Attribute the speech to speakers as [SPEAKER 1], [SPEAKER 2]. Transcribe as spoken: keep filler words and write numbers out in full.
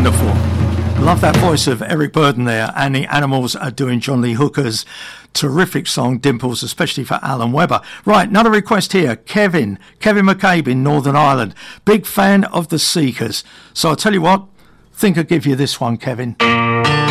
[SPEAKER 1] wonderful. Love that voice of Eric Burden there, and the Animals are doing John Lee Hooker's terrific song Dimples, especially for Alan Webber. Right, another request here. Kevin, Kevin McCabe in Northern Ireland, big fan of the Seekers. So I'll tell you what, think I'll give you this one, Kevin.